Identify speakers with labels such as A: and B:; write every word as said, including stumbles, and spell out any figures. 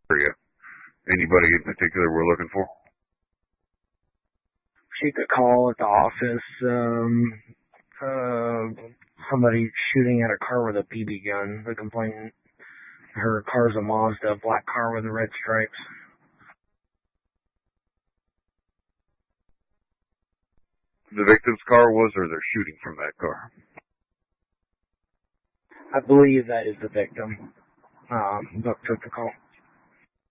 A: area. Anybody in particular we're looking for?
B: She could call at the office. Um, uh, somebody shooting at a car with a B B gun. The complainant. Her car's a Mazda, black car with the red stripes.
A: The victim's car was, or they're shooting from that car?
B: I believe that is the victim. Um, Buck took the call.